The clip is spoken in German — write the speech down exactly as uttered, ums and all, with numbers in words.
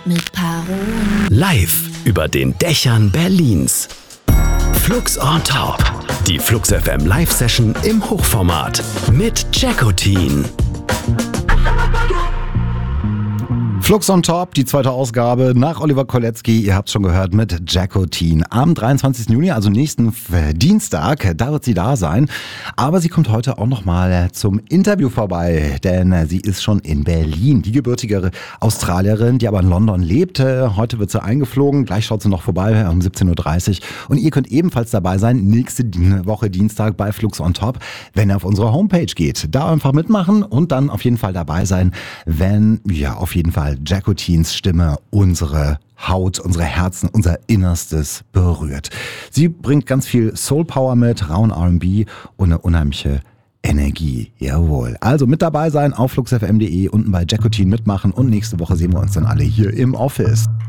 mit Parolen. Live über den Dächern Berlins. Flux on Top. Die Flux F M Live-Session im Hochformat mit Jackotin. Flux on Top, die zweite Ausgabe nach Oliver Kolecki, ihr habt es schon gehört, mit Jackotin. Am dreiundzwanzigsten Juni, also nächsten Dienstag, da wird sie da sein. Aber sie kommt heute auch nochmal zum Interview vorbei, denn sie ist schon in Berlin. Die gebürtige Australierin, die aber in London lebt. Heute wird sie eingeflogen, gleich schaut sie noch vorbei um siebzehn Uhr dreißig. Und ihr könnt ebenfalls dabei sein, nächste Woche Dienstag bei Flux on Top, wenn ihr auf unsere Homepage geht. Da einfach mitmachen und dann auf jeden Fall dabei sein, wenn, ja, auf jeden Fall Jackotins Stimme unsere Haut, unsere Herzen, unser Innerstes berührt. Sie bringt ganz viel Soul Power mit, rauen R and B und eine unheimliche Energie. Jawohl. Also mit dabei sein auf flux f m punkt de, unten bei Jackotin mitmachen und nächste Woche sehen wir uns dann alle hier im Office.